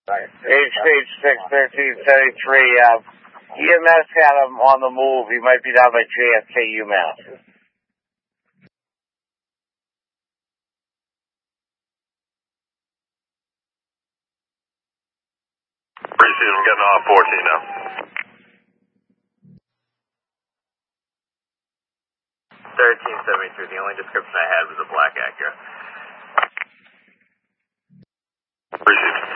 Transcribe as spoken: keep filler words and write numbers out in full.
H H six thirteen seventy-three, uh, E M S had him on the move. He might be down by J F K UMass. Appreciate him getting off fourteen now. thirteen seventy-three, the only description I had was a black Acura. Appreciate it.